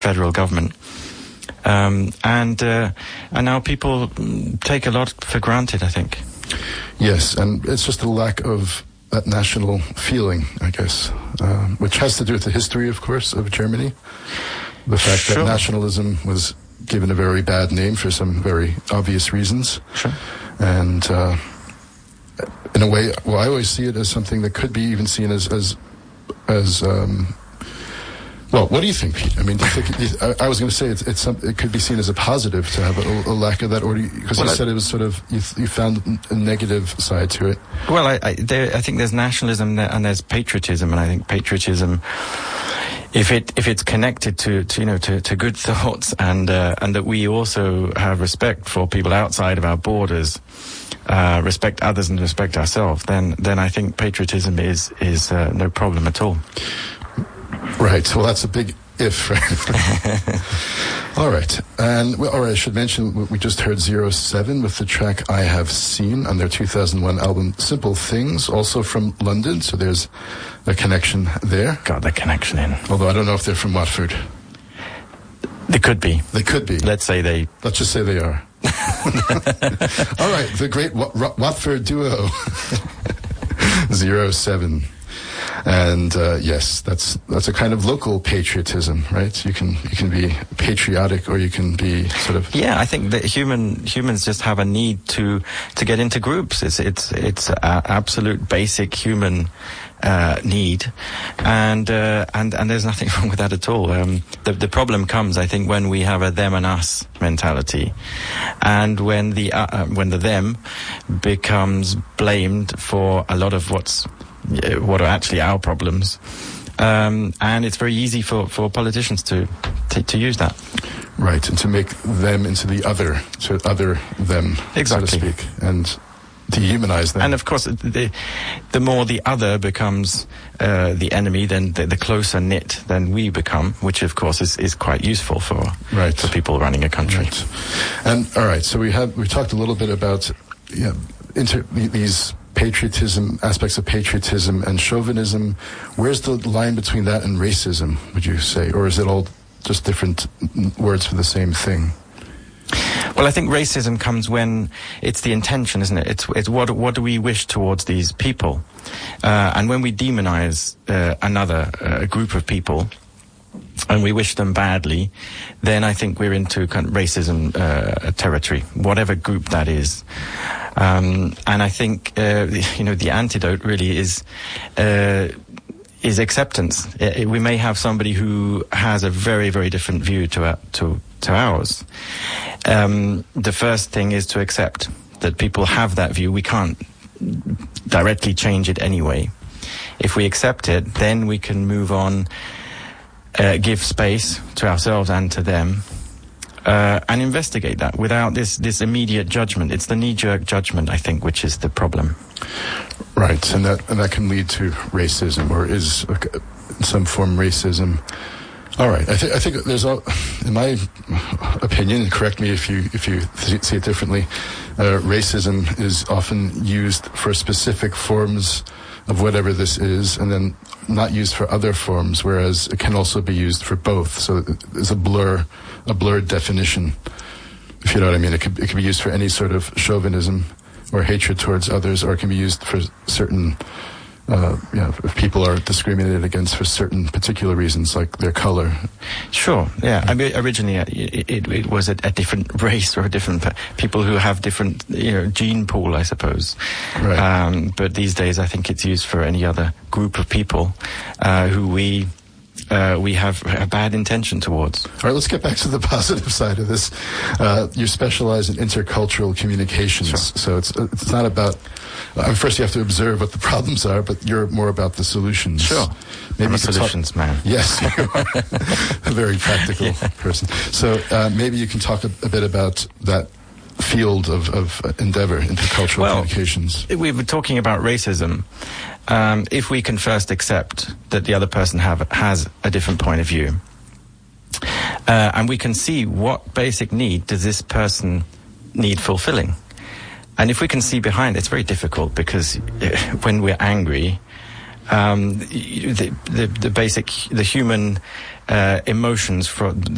federal government. And now people take a lot for granted, I think. Yes, and it's just a lack of that national feeling, I guess, which has to do with the history, of course, of Germany. The fact that nationalism was given a very bad name for some very obvious reasons. Sure. And in a way, well, I always see it as something that could be even seen as well, what do you think, Pete? I mean, do you think, I was going to say it could be seen as a positive to have a lack of that, or because you said it was sort of, you found a negative side to it. Well, I think there's nationalism and there's patriotism, and I think patriotism, if it's connected to good thoughts, and that we also have respect for people outside of our borders, respect others and respect ourselves, then I think patriotism is no problem at all. Right. Well, that's a big if, right? All right. And I should mention we just heard 07 with the track I Have Seen on their 2001 album Simple Things, also from London. So there's a connection there. Got the connection in. Although I don't know if they're from Watford. They could be. They could be. Let's just say they are. All right. The great Watford duo. 07. And yes, that's a kind of local patriotism, right? You can be patriotic, or you can be sort of. Yeah, I think that humans just have a need to get into groups. It's absolute basic human need, and there's nothing wrong with that at all. The problem comes, I think, when we have a them and us mentality, and when the them becomes blamed for a lot of what are actually our problems, and it's very easy for politicians to use that. Right, and to make them into the other, so other them, exactly, so to speak, and dehumanize them. And of course, the more the other becomes the enemy, then the closer knit then we become, which of course is quite useful for people running a country. Right. And all right, so we talked a little bit about these patriotism, aspects of patriotism and chauvinism. Where's the line between that and racism, would you say? Or is it all just different words for the same thing? Well, I think racism comes when it's the intention, isn't it? It's what do we wish towards these people? And when we demonize another group of people, and we wish them badly, then I think we're into kind of racism territory, whatever group that is. And I think the antidote really is acceptance. We may have somebody who has a very, very different view to ours. The first thing is to accept that people have that view. We can't directly change it anyway. If we accept it, then we can move on. Give space to ourselves and to them, and investigate that without this immediate judgment. It's the knee-jerk judgment, I think, which is the problem. Right, and that can lead to racism, or is in some form racism. All right, I think there's in my opinion, correct me if you see it differently. Racism is often used for specific forms of whatever this is, and then not used for other forms, whereas it can also be used for both. So there's a blurred definition, if you know what I mean. It could be used for any sort of chauvinism or hatred towards others, or it can be used for certain, if people are discriminated against for certain particular reasons, like their color. Sure, yeah. I mean, originally it was a different race or a different people who have different, gene pool, I suppose. Right. But these days, I think it's used for any other group of people who we have a bad intention towards. All right, let's get back to the positive side of this. You specialize in intercultural communications, sure. So it's not about. First, you have to observe what the problems are, but you're more about the solutions. Sure. Maybe I'm a solutions man. Yes, you are a very practical person. So maybe you can talk a bit about that field of endeavor, intercultural communications. We were talking about racism. If we can first accept that the other person has a different point of view, and we can see what basic need does this person need fulfilling. And if we can see behind, it's very difficult because when we're angry, the human emotions